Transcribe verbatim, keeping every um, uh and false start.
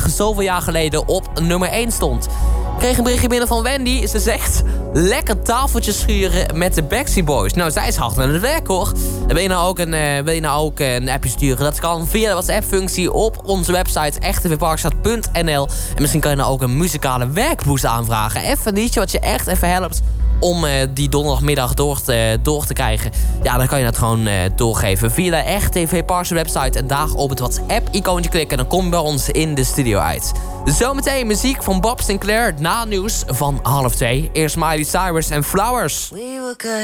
vandaag zoveel jaar geleden op nummer één stond. Ik kreeg een berichtje binnen van Wendy. Ze zegt, lekker tafeltjes schuren met de Backstreet Boys. Nou, zij is hard aan het werk, hoor. En wil je nou ook een, uh, wil je nou ook een appje sturen? Dat kan via de WhatsApp-functie op onze website echtvparkstad punt n l. En misschien kan je nou ook een muzikale werkboost aanvragen. Even een liedje wat je echt even helpt om uh, die donderdagmiddag door te, door te krijgen. Ja, dan kan je dat gewoon uh, doorgeven via de Echt T V Parkstad website. En daar op het WhatsApp-icoontje klikken. En dan kom je bij ons in de studio uit. Zometeen muziek van Bob Sinclair na nieuws van half twee. Eerst Miley Cyrus en Flowers. We were good.